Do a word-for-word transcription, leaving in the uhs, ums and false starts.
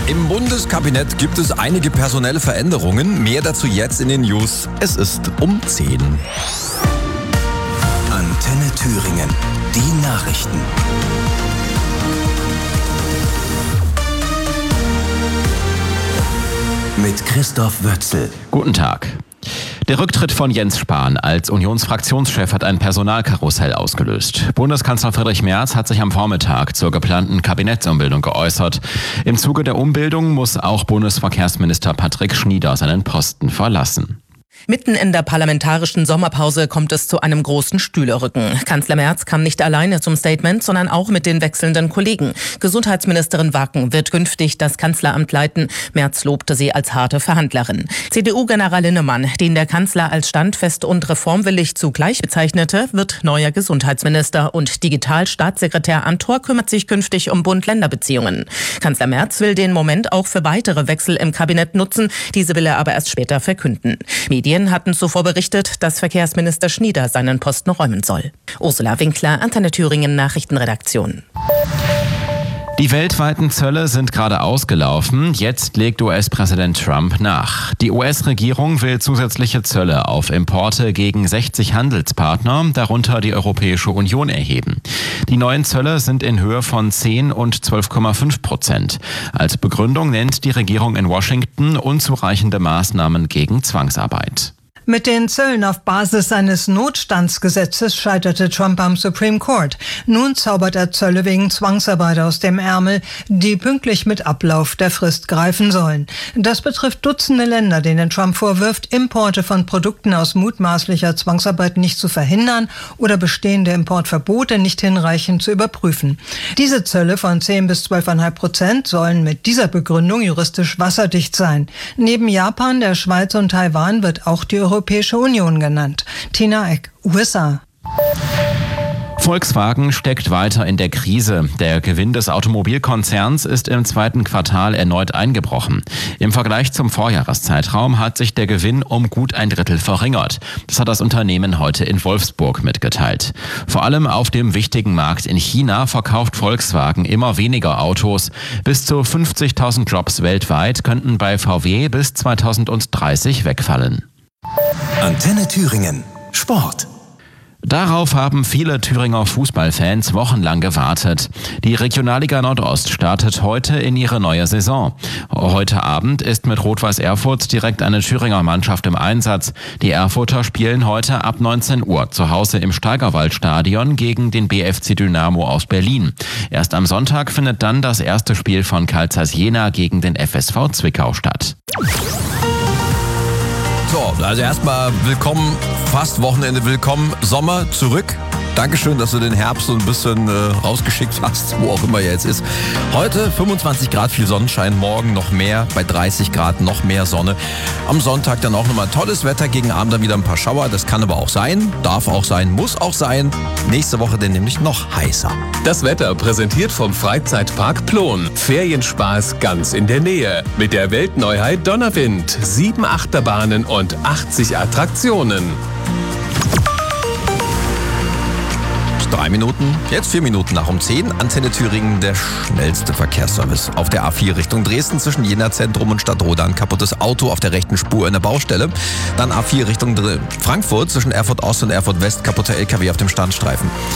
Im Bundeskabinett gibt es einige personelle Veränderungen. Mehr dazu jetzt in den News. Es ist um zehn. Antenne Thüringen. Die Nachrichten. Mit Christoph Wötzel. Guten Tag. Der Rücktritt von Jens Spahn als Unionsfraktionschef hat ein Personalkarussell ausgelöst. Bundeskanzler Friedrich Merz hat sich am Vormittag zur geplanten Kabinettsumbildung geäußert. Im Zuge der Umbildung muss auch Bundesverkehrsminister Patrick Schnieder seinen Posten verlassen. Mitten in der parlamentarischen Sommerpause kommt es zu einem großen Stühlerücken. Kanzler Merz kam nicht alleine zum Statement, sondern auch mit den wechselnden Kollegen. Gesundheitsministerin Wacken wird künftig das Kanzleramt leiten. Merz lobte sie als harte Verhandlerin. C D U-General Linnemann, den der Kanzler als standfest und reformwillig zugleich bezeichnete, wird neuer Gesundheitsminister. Und Digitalstaatssekretär Amthor kümmert sich künftig um Bund-Länder-Beziehungen. Kanzler Merz will den Moment auch für weitere Wechsel im Kabinett nutzen. Diese will er aber erst später verkünden. Medien hatten zuvor berichtet, dass Verkehrsminister Schnieder seinen Posten räumen soll. Ursula Winkler, Antenne Thüringen Nachrichtenredaktion. Die weltweiten Zölle sind gerade ausgelaufen. Jetzt legt U S-Präsident Trump nach. Die U S-Regierung will zusätzliche Zölle auf Importe gegen sechzig Handelspartner, darunter die Europäische Union, erheben. Die neuen Zölle sind in Höhe von zehn und zwölf Komma fünf Prozent. Als Begründung nennt die Regierung in Washington unzureichende Maßnahmen gegen Zwangsarbeit. Mit den Zöllen auf Basis eines Notstandsgesetzes scheiterte Trump am Supreme Court. Nun zaubert er Zölle wegen Zwangsarbeit aus dem Ärmel, die pünktlich mit Ablauf der Frist greifen sollen. Das betrifft Dutzende Länder, denen Trump vorwirft, Importe von Produkten aus mutmaßlicher Zwangsarbeit nicht zu verhindern oder bestehende Importverbote nicht hinreichend zu überprüfen. Diese Zölle von zehn bis zwölf Komma fünf Prozent sollen mit dieser Begründung juristisch wasserdicht sein. Neben Japan, der Schweiz und Taiwan wird auch die Europäische Union genannt. Tina Eck, U S A. Volkswagen steckt weiter in der Krise. Der Gewinn des Automobilkonzerns ist im zweiten Quartal erneut eingebrochen. Im Vergleich zum Vorjahreszeitraum hat sich der Gewinn um gut ein Drittel verringert. Das hat das Unternehmen heute in Wolfsburg mitgeteilt. Vor allem auf dem wichtigen Markt in China verkauft Volkswagen immer weniger Autos. Bis zu fünfzigtausend Jobs weltweit könnten bei V W bis zweitausenddreißig wegfallen. Antenne Thüringen. Sport. Darauf haben viele Thüringer Fußballfans wochenlang gewartet. Die Regionalliga Nordost startet heute in ihre neue Saison. Heute Abend ist mit Rot-Weiß Erfurt direkt eine Thüringer Mannschaft im Einsatz. Die Erfurter spielen heute ab neunzehn Uhr zu Hause im Steigerwaldstadion gegen den B F C Dynamo aus Berlin. Erst am Sonntag findet dann das erste Spiel von Carl Zeiss Jena gegen den F S V Zwickau statt. So, also erstmal willkommen, fast Wochenende willkommen, Sommer zurück. Dankeschön, dass du den Herbst so ein bisschen äh, rausgeschickt hast, wo auch immer er jetzt ist. Heute fünfundzwanzig Grad, viel Sonnenschein, morgen noch mehr, bei dreißig Grad noch mehr Sonne. Am Sonntag dann auch nochmal tolles Wetter, gegen Abend dann wieder ein paar Schauer. Das kann aber auch sein, darf auch sein, muss auch sein. Nächste Woche dann nämlich noch heißer. Das Wetter präsentiert vom Freizeitpark Plon. Ferienspaß ganz in der Nähe. Mit der Weltneuheit Donnerwind. Sieben Achterbahnen und achtzig Attraktionen. Drei Minuten, jetzt vier Minuten nach um zehn. Antenne Thüringen, der schnellste Verkehrsservice. Auf der A vier Richtung Dresden zwischen Jena Zentrum und Stadtroda ein kaputtes Auto auf der rechten Spur in der Baustelle. Dann A vier Richtung Frankfurt zwischen Erfurt Ost und Erfurt West kaputter L K W auf dem Standstreifen.